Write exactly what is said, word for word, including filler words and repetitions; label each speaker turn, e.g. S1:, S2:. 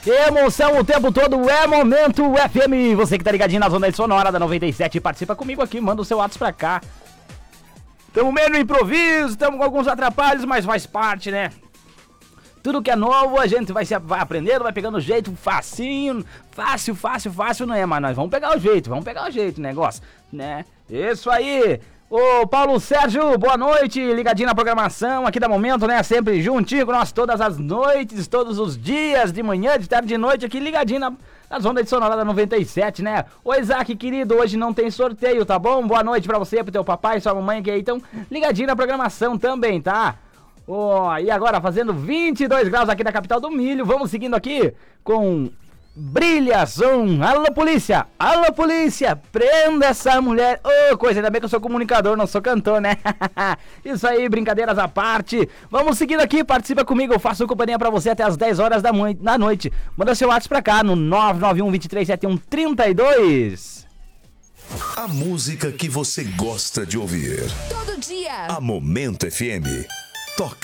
S1: Emoção o tempo todo, é Momento F M. Você que tá ligadinho na zona sonora da noventa e sete, participa comigo aqui, manda o seu WhatsApp pra cá. Tamo meio no improviso, tamo com alguns atrapalhos, mas faz parte, né? Tudo que é novo, a gente vai, se, vai aprendendo, vai pegando o jeito facinho, fácil, fácil, fácil, não é? Mas nós vamos pegar o jeito, vamos pegar o jeito, negócio, né? Isso aí! Ô, Paulo Sérgio, boa noite, ligadinho na programação aqui da Momento, né? Sempre juntinho com nós todas as noites, todos os dias, de manhã, de tarde, de noite, aqui ligadinho na, na zona de sonora da noventa e sete, né? Ô, Isaac, querido, hoje não tem sorteio, tá bom? Boa noite pra você, pro teu papai e sua mamãe que aí estão ligadinho na programação também, tá? Ó, oh, e agora fazendo vinte e dois graus aqui na capital do milho, vamos seguindo aqui com... Brilhação, alô polícia, alô polícia, prenda essa mulher, ô oh, coisa, ainda bem que eu sou comunicador, não sou cantor, né? Isso aí, brincadeiras à parte, vamos seguindo aqui, participa comigo, eu faço companhia pra você até as dez horas da, mo- da noite, manda seu WhatsApp pra cá no nove nove um, dois três sete um, três dois.
S2: A música que você gosta de ouvir.
S3: Todo dia.
S2: A Momento F M toca.